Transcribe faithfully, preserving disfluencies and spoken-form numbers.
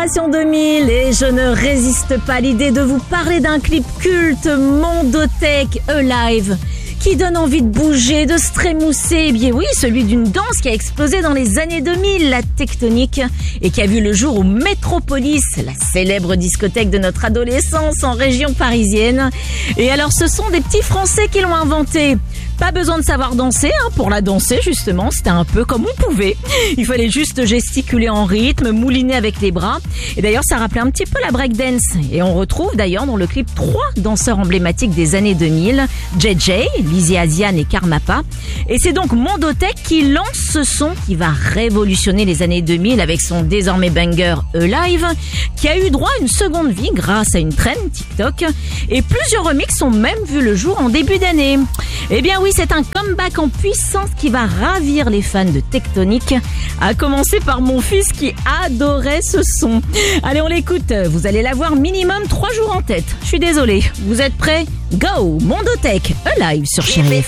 Génération deux mille et je ne résiste pas à l'idée de vous parler d'un clip culte Mondotech Alive qui donne envie de bouger, de se trémousser. Eh bien oui, celui d'une danse qui a explosé dans les années deux mille, la tectonique, et qui a vu le jour au Métropolis, la célèbre discothèque de notre adolescence en région parisienne. Et alors ce sont des petits Français qui l'ont inventé. Pas besoin de savoir danser, hein, pour la danser justement, c'était un peu comme on pouvait. Il fallait juste gesticuler en rythme, mouliner avec les bras. Et d'ailleurs ça rappelait un petit peu la breakdance. Et on retrouve d'ailleurs dans le clip trois danseurs emblématiques des années deux mille, J J, Lizzy Asiane et Karmapa. Et c'est donc Mondotech qui lance ce son qui va révolutionner les années deux mille avec son désormais banger Alive, qui a eu droit à une seconde vie grâce à une trend TikTok. Et plusieurs remixes ont même vu le jour en début d'année. Eh bien oui, c'est un comeback en puissance qui va ravir les fans de Tectonique, à commencer par mon fils qui adorait ce son. Allez, on l'écoute, vous allez l'avoir minimum trois jours en tête. Je suis désolée, vous êtes prêts? Go, Mondotech Alive sur Chérie F M.